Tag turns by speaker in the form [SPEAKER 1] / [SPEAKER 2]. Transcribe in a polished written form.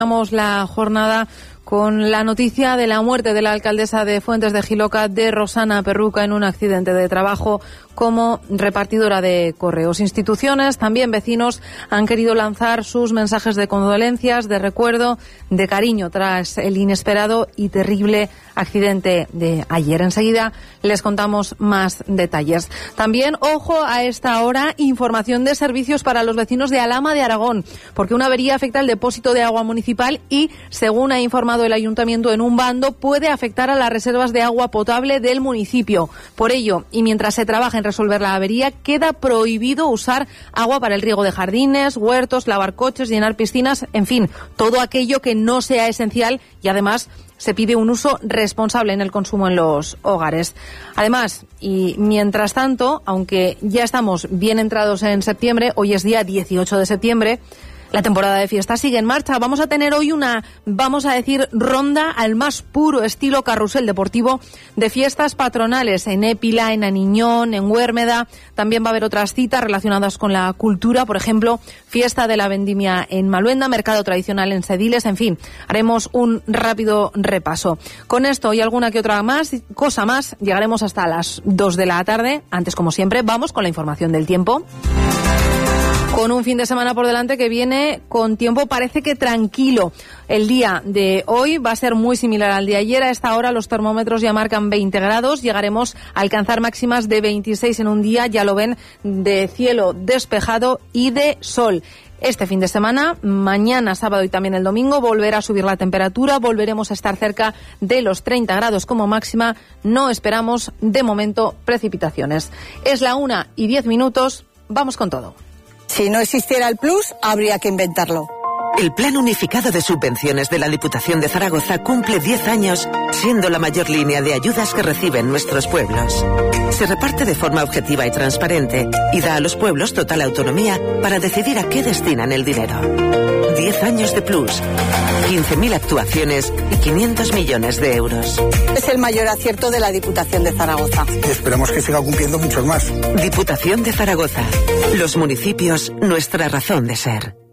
[SPEAKER 1] Comenzamos la jornada con la noticia de la muerte de la alcaldesa de Fuentes de Jiloca, de Rosana Perruca, en un accidente de trabajo como repartidora de correos. Instituciones, también vecinos, han querido lanzar sus mensajes de condolencias, de recuerdo, de cariño tras el inesperado y terrible accidente de ayer. Enseguida les contamos más detalles. También, ojo a esta hora, información de servicios para los vecinos de Alhama de Aragón, porque una avería afecta el depósito de agua municipal y, según ha informado el ayuntamiento en un bando, puede afectar a las reservas de agua potable del municipio. Por ello, y mientras se trabaja en resolver la avería, queda prohibido usar agua para el riego de jardines, huertos, lavar coches, llenar piscinas, en fin, todo aquello que no sea esencial, y además se pide un uso responsable en el consumo en los hogares. Además, y mientras tanto, aunque ya estamos bien entrados en septiembre, hoy es día 18 de septiembre, la temporada de fiesta sigue en marcha. Vamos a tener hoy una, vamos a decir, ronda al más puro estilo carrusel deportivo de fiestas patronales en Épila, en Aniñón, en Huérmeda. También va a haber otras citas relacionadas con la cultura, por ejemplo, fiesta de la vendimia en Maluenda, mercado tradicional en Sediles, en fin, haremos un rápido repaso. Con esto y alguna que otra cosa más, llegaremos hasta las 2 de la tarde. Antes, como siempre, vamos con la información del tiempo. Con un fin de semana por delante que viene con tiempo parece que tranquilo. El día de hoy va a ser muy similar al de ayer. A esta hora los termómetros ya marcan 20 grados. Llegaremos a alcanzar máximas de 26 en un día, ya lo ven, de cielo despejado y de sol. Este fin de semana, mañana, sábado y también el domingo, volverá a subir la temperatura, volveremos a estar cerca de los 30 grados como máxima. No esperamos, de momento, precipitaciones. Es la 1:10, vamos con todo.
[SPEAKER 2] Si no existiera el Plus, habría que inventarlo.
[SPEAKER 3] El Plan Unificado de Subvenciones de la Diputación de Zaragoza cumple 10 años, siendo la mayor línea de ayudas que reciben nuestros pueblos. Se reparte de forma objetiva y transparente y da a los pueblos total autonomía para decidir a qué destinan el dinero. 10 años de Plus, 15.000 actuaciones y 500 millones de euros.
[SPEAKER 2] Es el mayor acierto de la Diputación de Zaragoza.
[SPEAKER 4] Y esperamos que siga cumpliendo muchos más.
[SPEAKER 3] Diputación de Zaragoza. Los municipios, nuestra razón de ser.